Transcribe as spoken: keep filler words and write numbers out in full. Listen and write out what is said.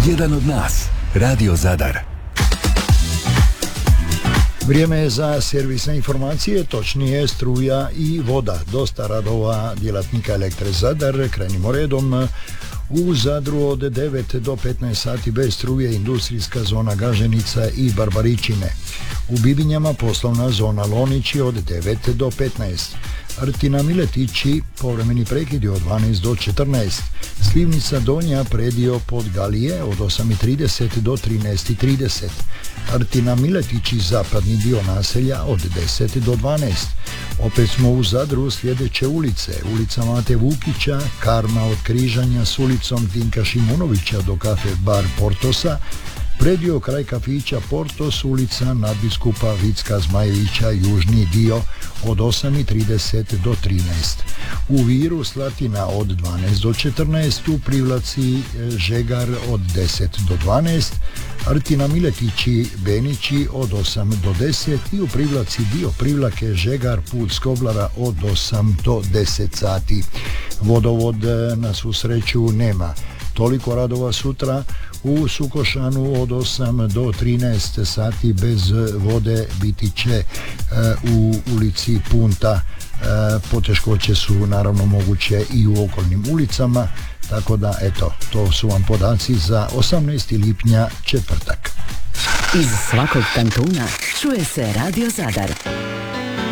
Jedan od nas. Radio Zadar. Vrijeme je za servisne informacije, točnije struja i voda. Dosta radova djelatnika Elektre Zadar. Krenimo redom. U Zadru od devet do petnaest sati bez struje industrijska zona Gaženica i Barbaričine. U Bibinjama poslovna zona Lonići od devet do petnaest. Rtina Miletići povremeni prekidi od dvanaest do četrnaest. Slivnica Donja predio pod Galije od osam i trideset do trinaest i trideset. Rtina Miletići zapadni dio naselja od deset do dvanaest. Opet smo u Zadru sljedeće ulice. Ulica Mate Vukića, Karma od križanja s ulicom Dinka Šimunovića do kafe bar Portosa, predio kraj kafića Portos, ulica nadbiskupa Vicka Zmajevića, južni dio od osam i trideset do trinaest. U Viru Slatina od dvanaest do četrnaest, u Privlaci Žegar od deset do dvanaest, Rtina Miletići Benići od osam do deset i u Privlaci dio Privlake Žegar put Skoblara od osam do deset sati. Vodovod na svu sreću nema. Toliko radova sutra. U Sukošanu od osam do trinaest sati bez vode biti će e, u ulici Punta. E, poteškoće su naravno moguće i u okolnim ulicama, tako da eto, to su vam podaci za osamnaesti lipnja, četvrtak. Iz svakog kantuna čuje se Radio Zadar.